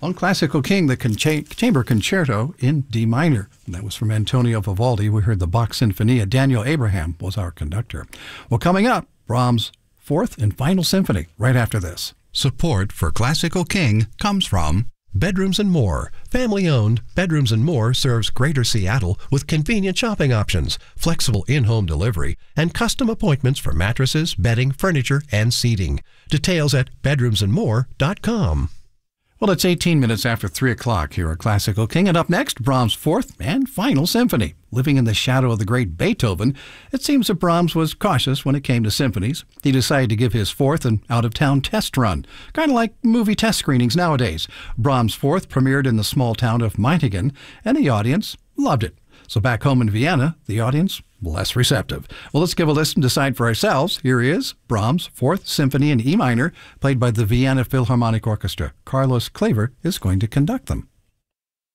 On Classical King, the Chamber Concerto in D minor. And that was from Antonio Vivaldi. We heard the Bach Sinfonia. Daniel Abraham was our conductor. Well, coming up, Brahms' Fourth and Final Symphony, right after this. Support for Classical King comes from Bedrooms and More. Family-owned, Bedrooms and More serves Greater Seattle with convenient shopping options, flexible in-home delivery, and custom appointments for mattresses, bedding, furniture, and seating. Details at bedroomsandmore.com. Well, it's 18 minutes after 3 o'clock here at Classical King, and up next, Brahms' Fourth and Final Symphony. Living in the shadow of the great Beethoven, it seems that Brahms was cautious when it came to symphonies. He decided to give his fourth an out-of-town test run, kind of like movie test screenings nowadays. Brahms' Fourth premiered in the small town of Meitingen, and the audience loved it. So back home in Vienna, the audience less receptive. Well, let's give a listen, decide for ourselves. Here is Brahms' Fourth Symphony in E minor, played by the Vienna Philharmonic Orchestra. Carlos Claver is going to conduct them.